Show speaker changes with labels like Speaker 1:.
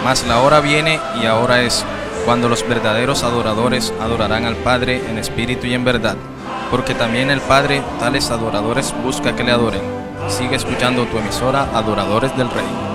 Speaker 1: Mas la hora viene y ahora es, cuando los verdaderos adoradores adorarán al Padre en espíritu y en verdad, porque también el Padre tales adoradores busca que le adoren. Sigue escuchando tu emisora Adoradores del Rey.